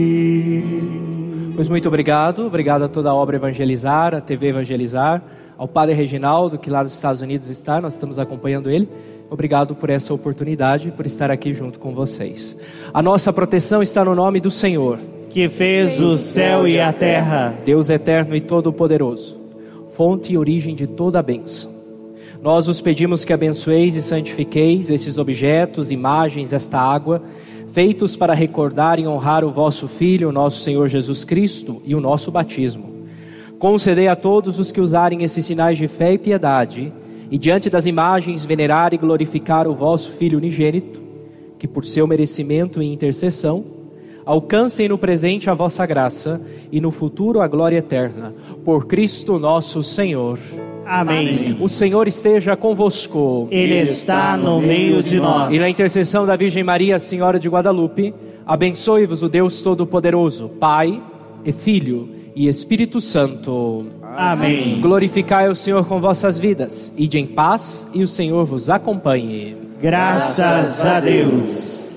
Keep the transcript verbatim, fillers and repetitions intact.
Pois muito obrigado, obrigado a toda a obra Evangelizar, a T V Evangelizar, ao Padre Reginaldo, que lá nos Estados Unidos está, nós estamos acompanhando ele. Obrigado por essa oportunidade, por estar aqui junto com vocês. A nossa proteção está no nome do Senhor, que fez o céu e a terra. Deus eterno e todo-poderoso, fonte e origem de toda a bênção. Nós os pedimos que abençoeis e santifiqueis esses objetos, imagens, esta água, feitos para recordar e honrar o vosso Filho, nosso Senhor Jesus Cristo, e o nosso batismo. Concedei a todos os que usarem esses sinais de fé e piedade, e diante das imagens venerar e glorificar o vosso Filho unigênito, que por seu merecimento e intercessão, alcancem no presente a vossa graça, e no futuro a glória eterna, por Cristo nosso Senhor. Amém. O Senhor esteja convosco. Ele está no meio de nós. E na intercessão da Virgem Maria, Senhora de Guadalupe, abençoe-vos o Deus Todo-Poderoso, Pai e Filho e Espírito Santo. Amém. Glorificai o Senhor com vossas vidas. Ide em paz e o Senhor vos acompanhe. Graças a Deus.